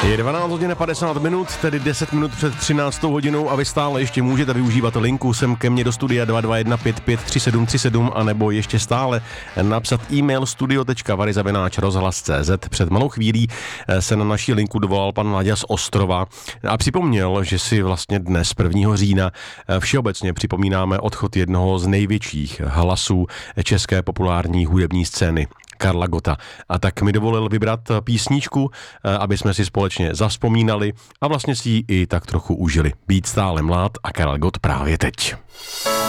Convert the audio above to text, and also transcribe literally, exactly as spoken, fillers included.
Je dvanáct hodin a padesát minut, tedy deset minut před třináctou hodinou a vy stále ještě můžete využívat linku sem ke mně do studia dva dva jedna pět pět tři sedm tři sedm a nebo ještě stále napsat e-mail studio tečka vary zavináč rozhlas tečka cé zet. Před malou chvílí se na naší linku dovolal pan Láďa z Ostrova a připomněl, že si vlastně dnes prvního října všeobecně připomínáme odchod jednoho z největších hlasů české populární hudební scény, Karla Gotta. A tak mi dovolil vybrat písničku, aby jsme si společně zavzpomínali a vlastně si ji i tak trochu užili. Být stále mlád a Karel Gott právě teď.